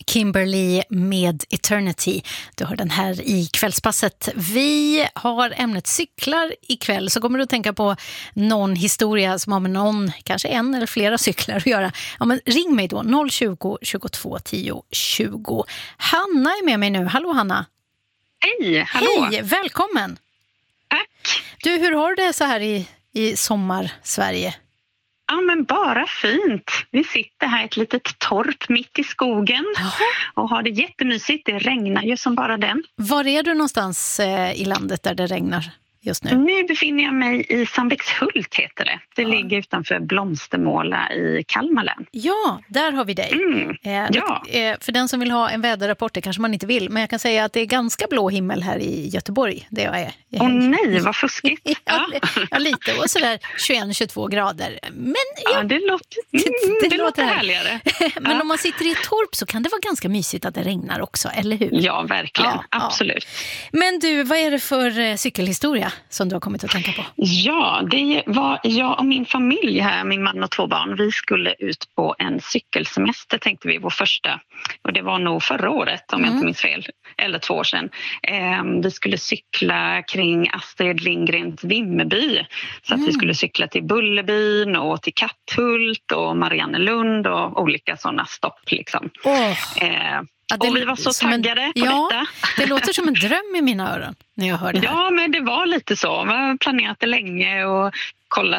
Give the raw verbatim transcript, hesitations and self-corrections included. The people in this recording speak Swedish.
Kimberly med Eternity. Du har den här i kvällspasset. Vi har ämnet cyklar ikväll, så kommer du att tänka på någon historia som har med någon, kanske en eller flera cyklar att göra. Ja, men ring mig då, noll tjugo, tjugotvå, tio, tjugo. Hanna är med mig nu. Hallå Hanna. Hej, hallå. Hej, välkommen. Tack. Du, hur har du det så här i, i sommar-Sverige? Ja, men bara fint. Vi sitter här i ett litet torp mitt i skogen. Jaha. Och har det jättemysigt. Det regnar ju som bara den. Var är du någonstans eh, i landet där det regnar just nu? Nu befinner jag mig i Sandvikshult heter det. Det ja. ligger utanför Blomstermåla i Kalmar län. Ja, där har vi dig. Mm. Eh, ja. eh, för den som vill ha en väderrapport, det kanske man inte vill. Men jag kan säga att det är ganska blå himmel här i Göteborg. Det jag är. Åh oh, nej, vad fuskigt. ja, ja, lite. Och sådär tjugoett till tjugotvå grader. Men ja, ja det låter, mm, det, det låter härligare. Men ja. om man sitter i ett torp så kan det vara ganska mysigt att det regnar också, eller hur? Ja, verkligen. Ja, absolut. Ja. Men du, vad är det för eh, cykelhistoria som du har kommit att tänka på? Ja, det var jag och min familj här, min man och två barn. Vi skulle ut på en cykelsemester, tänkte vi, vår första. Och det var nog förra året, om mm. jag inte minns fel. Eller två år sedan. Eh, vi skulle cykla kring Astrid Lindgrens Vimmerby. Så att mm. vi skulle cykla till Bullerbyn och till Katthult och Mariannelund och olika sådana stopp liksom. Oh. Eh, Ja, det, och vi var så taggade en, på ja, detta. Det låter som en dröm i mina öron när jag hör det här. Ja, men det var lite så. Vi har planerat det länge och kollat